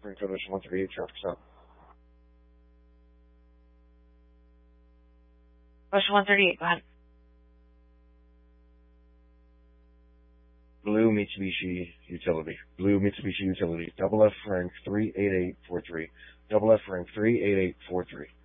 Frank Federation 138, traffic stop. Ocean 138, go ahead. Blue Mitsubishi Utility. Blue Mitsubishi Utility. Double F Frank 38843. Double F Frank 38843.